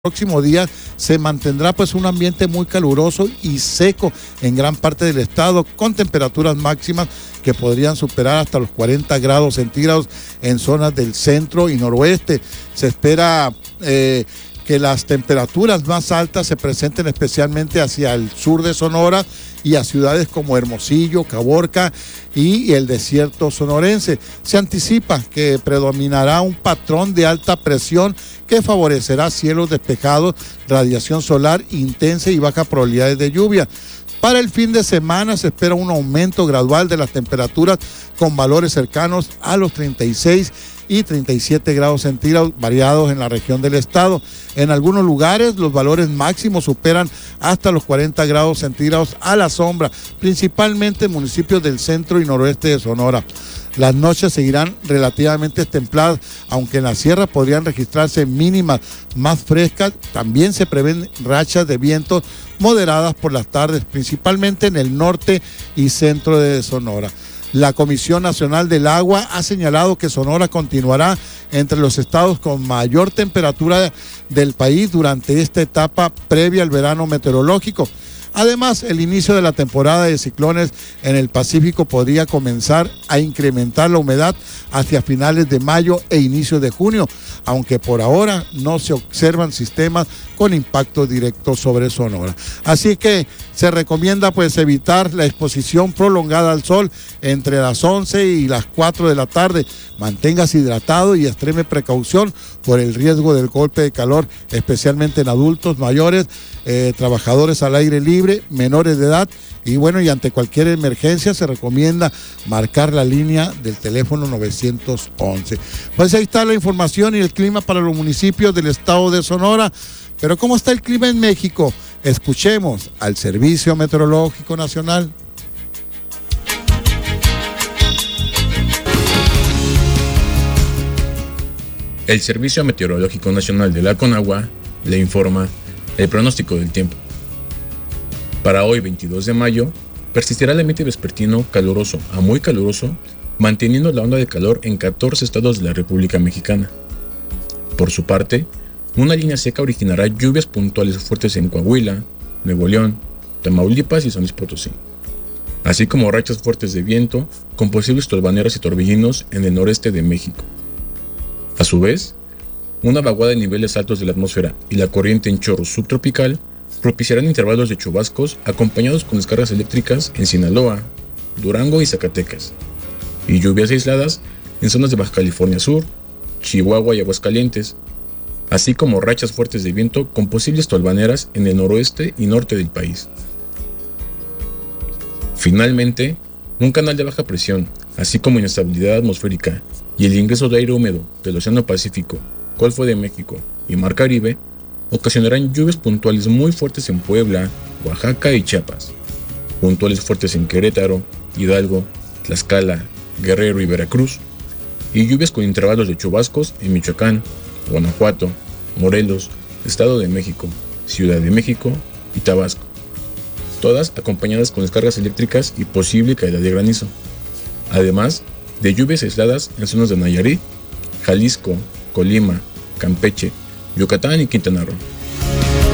próximo día se mantendrá pues un ambiente muy caluroso y seco en gran parte del estado, con temperaturas máximas que podrían superar hasta los 40 grados centígrados en zonas del centro y noroeste. Se espera que las temperaturas más altas se presenten especialmente hacia el sur de Sonora y a ciudades como Hermosillo, Caborca y el desierto sonorense. Se anticipa que predominará un patrón de alta presión que favorecerá cielos despejados, radiación solar intensa y baja probabilidades de lluvia. Para el fin de semana se espera un aumento gradual de las temperaturas con valores cercanos a los 36 y 37 grados centígrados variados en la región del estado. En algunos lugares los valores máximos superan hasta los 40 grados centígrados a la sombra, principalmente en municipios del centro y noroeste de Sonora. Las noches seguirán relativamente templadas, aunque en la sierra podrían registrarse mínimas más frescas. También se prevén rachas de vientos moderadas por las tardes, principalmente en el norte y centro de Sonora. La Comisión Nacional del Agua ha señalado que Sonora continuará entre los estados con mayor temperatura del país durante esta etapa previa al verano meteorológico. Además, el inicio de la temporada de ciclones en el Pacífico podría comenzar a incrementar la humedad hacia finales de mayo e inicios de junio, aunque por ahora no se observan sistemas con impacto directo sobre Sonora. Así que se recomienda pues evitar la exposición prolongada al sol entre las 11 y las 4 de la tarde. Manténgase hidratado y extreme precaución por el riesgo del golpe de calor, especialmente en adultos mayores, trabajadores al aire libre, menores de edad. Y bueno, y ante cualquier emergencia se recomienda marcar la línea del teléfono 911. Pues ahí está la información y el clima para los municipios del estado de Sonora. Pero ¿cómo está el clima en México? Escuchemos al Servicio Meteorológico Nacional. El Servicio Meteorológico Nacional de la Conagua le informa el pronóstico del tiempo. Para hoy, 22 de mayo, persistirá el ambiente vespertino caluroso a muy caluroso, manteniendo la onda de calor en 14 estados de la República Mexicana. Por su parte, una línea seca originará lluvias puntuales fuertes en Coahuila, Nuevo León, Tamaulipas y San Luis Potosí, así como rachas fuertes de viento con posibles tolvaneras y torbellinos en el noreste de México. A su vez, una vaguada de niveles altos de la atmósfera y la corriente en chorro subtropical propiciarán intervalos de chubascos acompañados con descargas eléctricas en Sinaloa, Durango y Zacatecas, y lluvias aisladas en zonas de Baja California Sur, Chihuahua y Aguascalientes, así como rachas fuertes de viento con posibles tolvaneras en el noroeste y norte del país. Finalmente, un canal de baja presión, así como inestabilidad atmosférica y el ingreso de aire húmedo del Océano Pacífico, Golfo de México y Mar Caribe, ocasionarán lluvias puntuales muy fuertes en Puebla, Oaxaca y Chiapas, puntuales fuertes en Querétaro, Hidalgo, Tlaxcala, Guerrero y Veracruz, y lluvias con intervalos de chubascos en Michoacán, Guanajuato, Morelos, Estado de México, Ciudad de México y Tabasco, todas acompañadas con descargas eléctricas y posible caída de granizo, además de lluvias aisladas en zonas de Nayarit, Jalisco, Colima, Campeche, Yucatán y Quintana Roo.